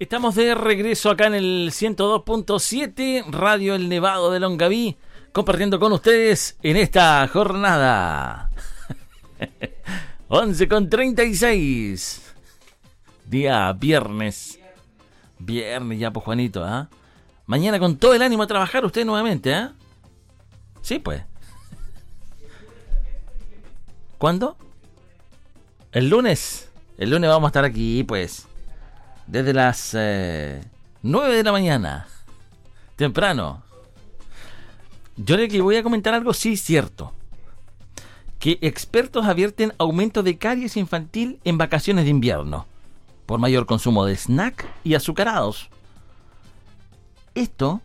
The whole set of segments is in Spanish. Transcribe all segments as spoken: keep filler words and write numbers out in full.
Estamos de regreso acá en el ciento dos punto siete, Radio El Nevado de Longaví, compartiendo con ustedes en esta jornada. once con treinta y seis. Día viernes. Viernes ya, pues, Juanito, ¿ah? ¿eh? Mañana con todo el ánimo a trabajar usted nuevamente, ¿ah? ¿eh? Sí, pues. ¿Cuándo? El lunes. El lunes vamos a estar aquí, pues. Desde las eh, nueve de la mañana. Temprano. Yo le que voy a comentar algo, sí, cierto. Que expertos advierten aumento de caries infantil en vacaciones de invierno por mayor consumo de snack y azucarados. Esto,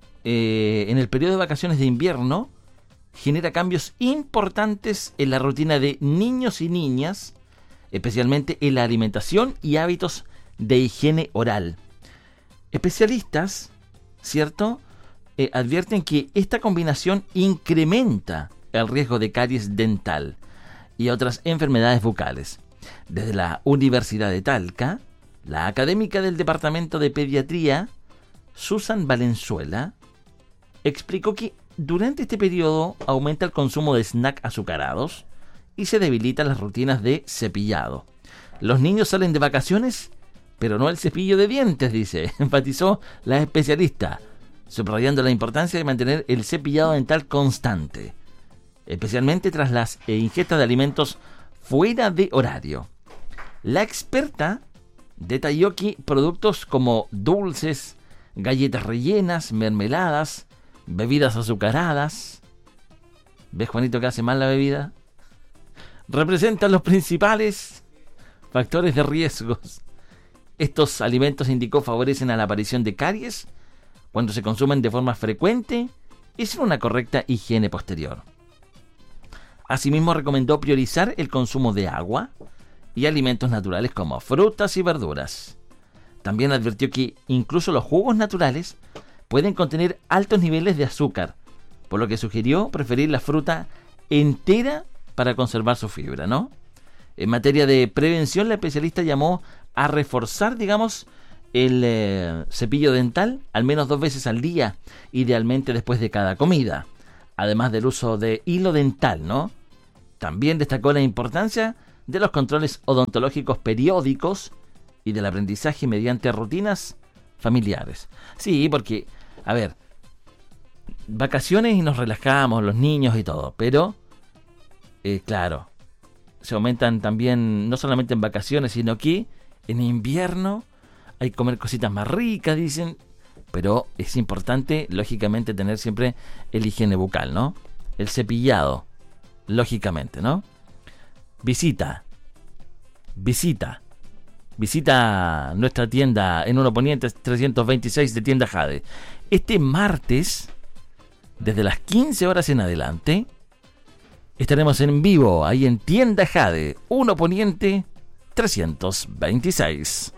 eh, en el periodo de vacaciones de invierno, genera cambios importantes en la rutina de niños y niñas, especialmente en la alimentación y hábitos de higiene oral. Especialistas, ¿cierto?, eh, advierten que esta combinación incrementa el riesgo de caries dental y otras enfermedades bucales. Desde la Universidad de Talca, la académica del Departamento de Pediatría, Susan Valenzuela, explicó que durante este periodo aumenta el consumo de snacks azucarados y se debilitan las rutinas de cepillado. Los niños salen de vacaciones, pero no el cepillo de dientes, dice, enfatizó la especialista, subrayando la importancia de mantener el cepillado dental constante, especialmente tras las ingestas de alimentos fuera de horario. La experta detalló que productos como dulces, galletas rellenas, mermeladas, bebidas azucaradas, ¿ves, Juanito, que hace mal la bebida?, representan los principales factores de riesgos. Estos alimentos, indicó, favorecen a la aparición de caries cuando se consumen de forma frecuente y sin una correcta higiene posterior. Asimismo, recomendó priorizar el consumo de agua y alimentos naturales como frutas y verduras. También advirtió que incluso los jugos naturales pueden contener altos niveles de azúcar, por lo que sugirió preferir la fruta entera para conservar su fibra, ¿no? En materia de prevención, la especialista llamó a reforzar, digamos, el eh, cepillo dental al menos dos veces al día, idealmente después de cada comida, además del uso de hilo dental, ¿no? También destacó la importancia de los controles odontológicos periódicos y del aprendizaje mediante rutinas familiares. Sí, porque, a ver, vacaciones y nos relajamos, los niños y todo, pero, eh, claro, se aumentan también, no solamente en vacaciones, sino que en invierno hay que comer cositas más ricas, dicen, pero es importante, lógicamente, tener siempre el higiene bucal, ¿no? El cepillado, lógicamente, ¿no? Visita, visita, visita nuestra tienda en Uno Poniente trescientos veintiséis de Tienda Jade. Este martes, desde las quince horas en adelante, estaremos en vivo ahí en Tienda Jade, Uno Poniente trescientos veintiséis.